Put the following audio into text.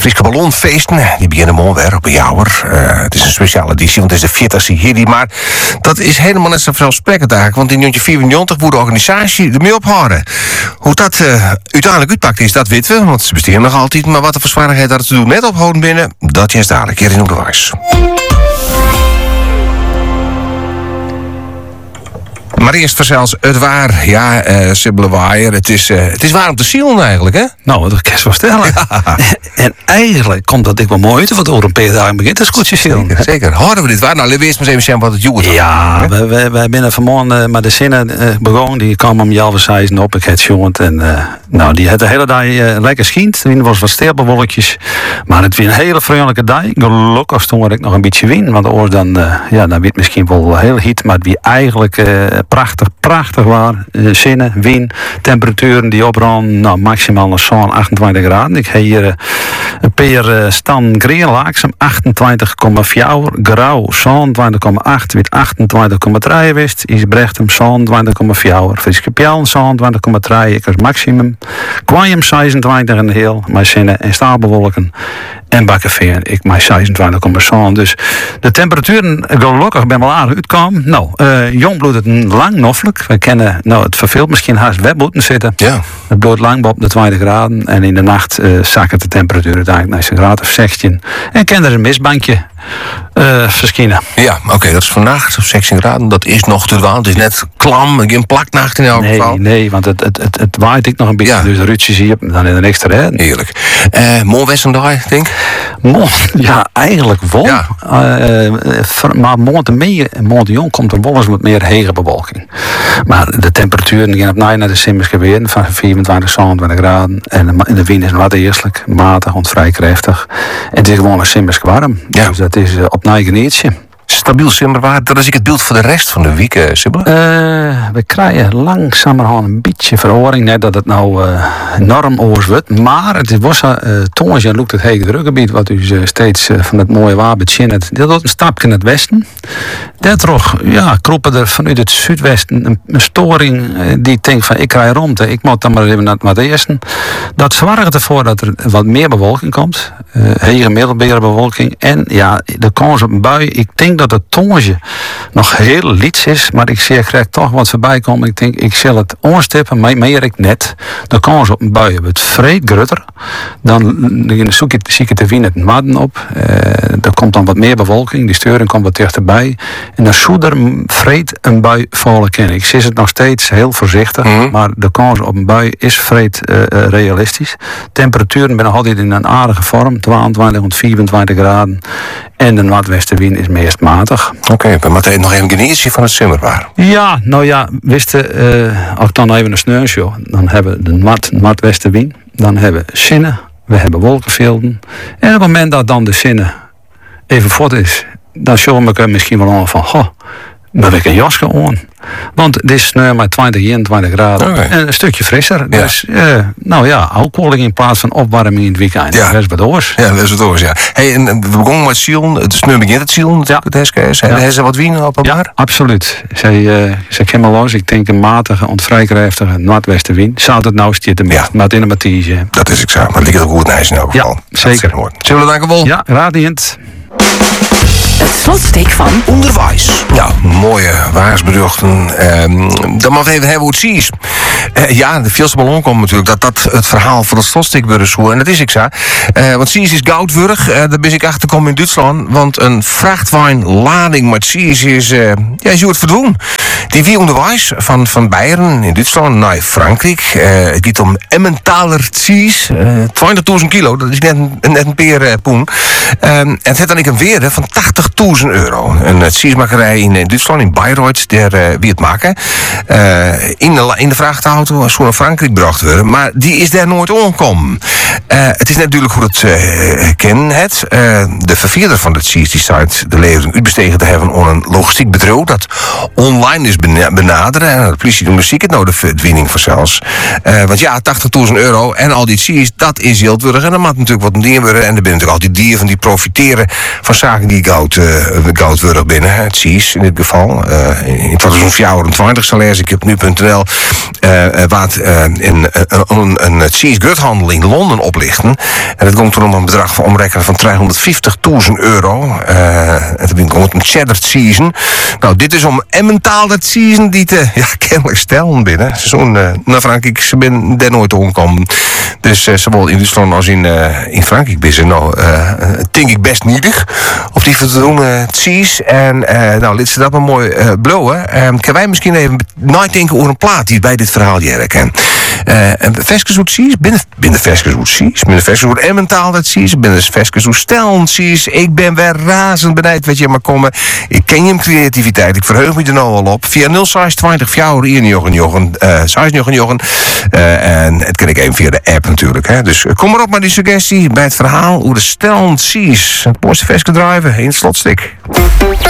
Friese Ballonfeesten, die beginnen morgen weer op een jouwer. Het is een speciale editie, want het is de 40ste hier. Maar dat is helemaal net zo vanzelfsprekend eigenlijk. Want in 1994 moet de organisatie ermee ophouden. Hoe dat uiteindelijk uitpakt is, dat weten we. Want ze besteden nog altijd. Maar wat de verzwaardigheid dat ze doen net ophouden binnen, dat is dadelijk. Hier in Onderwijs. Maar eerst vanzelfs het waar. Ja, Sibylle Waaier. Het is waar om te zielen eigenlijk, hè? Nou, dat kan je wel stellen. Ja. En eigenlijk komt dat ik wel mooi uit, want over een paar dagen begint het scootje zielen. Zeker. Houden we dit waar? Nou, laten we eerst maar eens even wat het joert. Ja, wij binnen vanmorgen met de zinnen begonnen. Die kwamen om Jalve Seizen op. Ik het jongen. En nou, die had de hele dag lekker schijnt. Er was wat sterpenwolkjes. Maar het was een hele vriendelijke dag. Gelukkig stond ik nog een beetje win. Want oors dan werd het misschien wel heel heet. Maar het was eigenlijk prachtig waar. Zinnen, wind, temperaturen die opranden. Nou, maximaal nog zo'n 28 graden. Ik heb hier een paar stan green laaksem. 28,4 grauw, 27,8, wit 28,3 wist. Isbrechtem 27,4. Friese Pjellen 27,3. Ik was maximum. Kwajum 26 en heel. Mijn zinnen en stapelwolken. En Bakkenveer, ik maar 26,7. Dus de temperaturen gelukkig ben wel aardig uitkomen. Nou, jongbloed het lang noffelijk. We kennen, nou, het verveelt misschien haast web moeten zitten. Ja. Het bloedt lang op de 20 graden. En in de nacht zakken de temperatuur uiteindelijk naar een graad of 16. En ken er een mistbankje verschijnen. Ja, oké, dat is vannacht op 16 graden. Dat is nog te warm. Het is net klam. Geen plaknacht in elk geval. Nee, want het waait ik nog een beetje. Ja. Dus de rutjes hier, dan in de extra hè. Heerlijk. Mooi Westendaai, denk ik? Ja, eigenlijk wel. Ja. Maar maand jong komt er wel eens wat meer hege bewolking. Maar de temperaturen gaan opnieuw naar de simmers weer van 24, 27 graden. En de wind is wat eerstelijk, matig, vrij krachtig. En het is gewoon een simmers warm. Ja. Dus dat is opnieuw genietje. Stabiel simmerwaard. Dat is ik het beeld voor de rest van de week, Sibylle. We krijgen langzamerhand een beetje verhoring. Net dat het nou enorm oors wordt. Maar het was Tongens en Loekt het hele drukgebied. Wat u steeds van het mooie waar bezinnen. Dat doet een stapje naar het westen. Daardoor kroppen er vanuit het zuidwesten een storing. Die denkt van ik krijg rondte. Ik moet dan maar even naar het eerste. Dat zorgt ervoor dat er wat meer bewolking komt. Hege middelbare bewolking. En ja, de kans op een bui. Ik denk dat het tongetje nog heel liets is, maar ik zie er toch wat voorbij komen. Ik denk, ik zal het onstippen, maar meer ik net. De kans op een bui wordt vreed grutter. Dan zie ik het de wind het madden op. Er komt dan wat meer bewolking, die steuring komt wat dichterbij. En dan zou er vreed een bui vallen kennen. Ik zie het nog steeds heel voorzichtig, maar de kans op een bui is vreed realistisch. Temperaturen zijn nog altijd in een aardige vorm, 22 tot 24 graden. En de noordwestenwind is meest matig. Oké, maar meteen nog even genietje van het simmerwaar. Ja, nou ja, als ik dan even een sneeuwshow, dan hebben we de noordwestenwind, dan hebben we zinnen, we hebben wolkenvelden. En op het moment dat dan de zinnen even voort is, dan show ik misschien wel aan van, dan heb ik een jasje aan. Want het is nu maar 20, 21 graden. Okay. En een stukje frisser. Ja. Dus, alcoholing in plaats van opwarming in het weekend. Ja. Dat is wat oors. Ja, dat is wat oors, ja. Hey, en we begonnen met zielen. Het is nu begint het zielen. Ja. Het HSKS. Hebben ze wat wien op elkaar? Ja, absoluut. Ze komen los. Ik denk een matige, ontvrijkrachtige noordwestenwind. Zou het nou zitten met in een mathiege. Dat is exact. Maar het ligt ook goed naar in elk geval. Ja, zeker. Zullen we danken wel? Ja, radiant. Het slotsteek van Onderwijs. Nou, mooie waarsberichten. Dan mag we even hebben hoe het zie. De veelste ballon komt natuurlijk dat het verhaal van het slotsteek wordt zo. En dat is ik zo. Want Sies is goudwurg. Daar ben ik achtergekomen in Duitsland. Want een vrachtwagenlading met Sies is het verdwenen. Die wie onderwijs van Beieren in Duitsland naar Frankrijk. Het gaat om Emmentaler Sies. 20.000 kilo. Dat is net een peer poen. En het heeft dan een weerde van 80.000 euro. Een cheesemakerij in Duitsland, in Bayreuth, daar wie het maken. In de vrachtauto zo naar Frankrijk gebracht worden. Maar die is daar nooit ongekomen. Het is natuurlijk hoe het het. De verveerder van de cheese die site de levering uitbestegen te hebben aan een logistiek bedrijf dat online is benaderen. En de politie doet muziek het nou de verdwinning vanzelfs. Want ja, 80.000 euro en al die cheese, dat is heel duur. En dan moet natuurlijk wat dier worden. En er zijn natuurlijk al die dieren die profiteren van zaken die goudwurg binnen. Het cheese in dit geval. In 2024 zal ik op nu.nl een cheese gruthandel in Londen oplichten. En dat komt toen om een bedrag van omrekenen van €350.000. En toen komt een cheddar season. Nou, dit is om Emmentaal dat season die te kennelijk stellen binnen. Zo'n naar Frankrijk, ze ben daar nooit omkomen. Dus zowel in Duitsland als in Frankrijk ben ze nou, denk ik best nietig. Of die te doen, cheese. En nou, laat ze dat maar mooi blowen. Kunnen wij misschien even nadenken over een plaat die bij dit verhaal jerken. En Veskezoet cheese, binnen Veskezoet cheese, binnen Veskezoet Emmentaal dat cheese, binnen Veskezoet Stellen cheese. Ik ben weer razend benijd wat je maar komen. Ik ken je creativiteit, ik verheug me er nou al op. Via 0620 4 en het ken ik even via de app natuurlijk. Hè. Dus kom maar op met die suggestie bij het verhaal hoe de Stellen cheese, het mooiste Veske driven in het slotstik.